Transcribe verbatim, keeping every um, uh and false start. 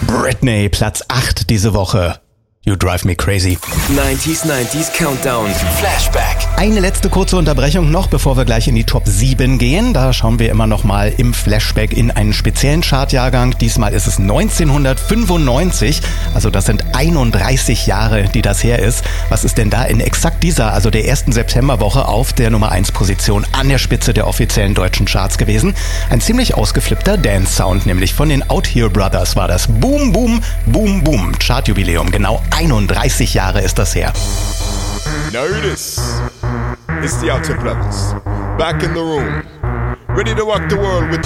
Britney, Platz acht diese Woche. You Drive Me Crazy. neunziger neunziger Countdown. Flashback. Eine letzte kurze Unterbrechung noch, bevor wir gleich in die Top sieben gehen. Da schauen wir immer noch mal im Flashback in einen speziellen Chartjahrgang. Diesmal ist es neunzehnhundertfünfundneunzig. Also das sind einunddreißig Jahre, die das her ist. Was ist denn da in exakt dieser, also der ersten Septemberwoche auf der Nummer eins Position an der Spitze der offiziellen deutschen Charts gewesen? Ein ziemlich ausgeflippter Dance-Sound, nämlich von den Out Here Brothers war das. Boom, boom, boom, boom. Chartjubiläum, genau einunddreißig Jahre ist das her. Now this is the Out Here Brothers, back in the room, ready to rock the world with